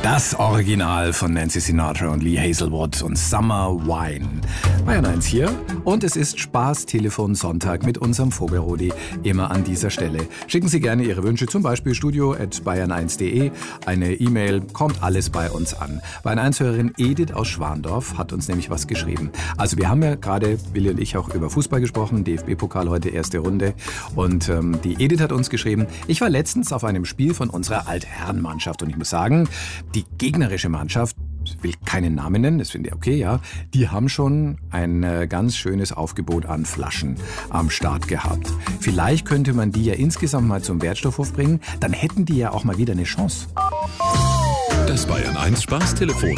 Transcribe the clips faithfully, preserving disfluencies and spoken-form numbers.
Das Original von Nancy Sinatra und Lee Hazelwood und Summer Wine. Bayern eins hier und es ist Spaß-Telefon Sonntag mit unserem Vogelrudi immer an dieser Stelle. Schicken Sie gerne Ihre Wünsche, zum Beispiel studio at bayern eins punkt de. Eine E-Mail, kommt alles bei uns an. Bayern eins-Hörerin Edith aus Schwandorf hat uns nämlich was geschrieben. Also wir haben ja gerade, Willi und ich, auch über Fußball gesprochen, D F B-Pokal heute erste Runde. Und ähm, die Edith hat uns geschrieben, ich war letztens auf einem Spiel von unserer Altherrenmannschaft und ich muss sagen, die gegnerische Mannschaft, ich will keinen Namen nennen, das finde ich okay, ja, die haben schon ein äh, ganz schönes Aufgebot an Flaschen am Start gehabt. Vielleicht könnte man die ja insgesamt mal zum Wertstoffhof bringen, dann hätten die ja auch mal wieder eine Chance. Das Bayern eins Spaßtelefon.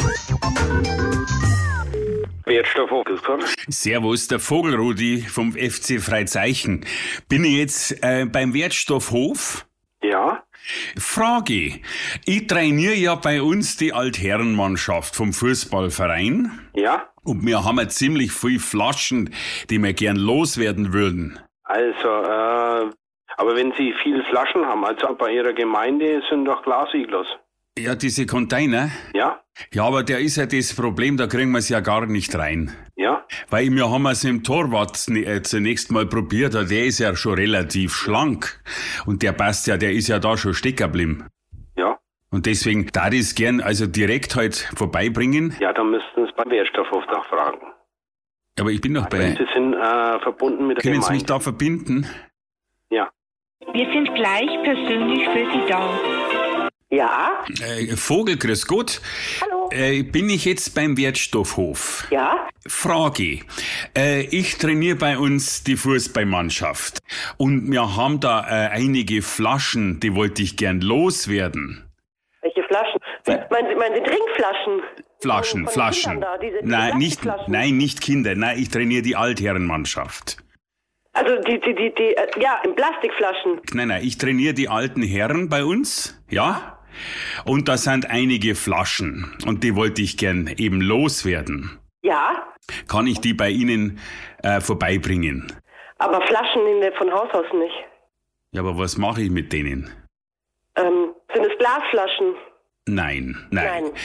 Wertstoffhof, grüß Gott. Servus, der Vogelrudi vom F C Freizeichen. Bin ich jetzt äh, beim Wertstoffhof? Ja. Frage, ich trainiere ja bei uns die Altherrenmannschaft vom Fußballverein. Ja. Und wir haben ja ziemlich viel Flaschen, die wir gern loswerden würden. Also, äh, aber wenn Sie viele Flaschen haben, also bei Ihrer Gemeinde sind doch Glasiglos. Ja, diese Container? Ja. Ja, aber der ist ja das Problem, da kriegen wir es ja gar nicht rein. Ja. Weil wir haben es im Torwart zunächst mal probiert, der ist ja schon relativ schlank. Und der passt ja, der ist ja da schon stecken geblieben. Ja. Und deswegen da ich es gern also direkt halt vorbeibringen. Ja, dann müssten Sie beim Wertstoffhof nachfragen. Aber ich bin doch bei... Sie sind äh, verbunden mit der Können Gemeinde. Sie mich da verbinden? Ja. Wir sind gleich persönlich für Sie da. Ja? Äh, Vogel, grüß Gott. Hallo. Äh, bin ich jetzt beim Wertstoffhof? Ja? Frage. Äh, ich trainiere bei uns die Fußballmannschaft. Und wir haben da äh, einige Flaschen, die wollte ich gern loswerden. Welche Flaschen? Meinen Sie, meinen Sie Trinkflaschen? Flaschen, Von den Flaschen. Kindern da, diese- diese nein, nicht, Plastikflaschen? nein, nicht Kinder. Nein, ich trainiere die Altherrenmannschaft. Also die, die, die, die, äh, ja, in Plastikflaschen. Nein, nein, ich trainiere die alten Herren bei uns, ja? Und da sind einige Flaschen und die wollte ich gern eben loswerden. Ja? Kann ich die bei Ihnen äh, vorbeibringen? Aber Flaschen in der, von Haus aus nicht. Ja, aber was mache ich mit denen? Ähm, sind es Glasflaschen? Nein, nein. Nein.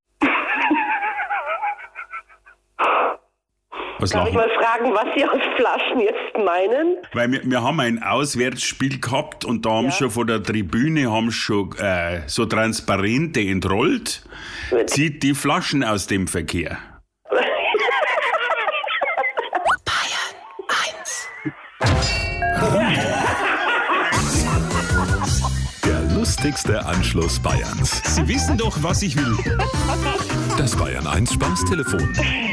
Was Darf ich lachen? mal fragen, was Sie aus Flaschen jetzt meinen? Weil wir, wir haben ein Auswärtsspiel gehabt und da haben Ja. schon von der Tribüne haben schon äh, so Transparente entrollt. Zieht die Flaschen aus dem Verkehr. Der lustigste Anschluss Bayerns. Sie wissen doch, was ich will. Das Bayern eins Spaßtelefon.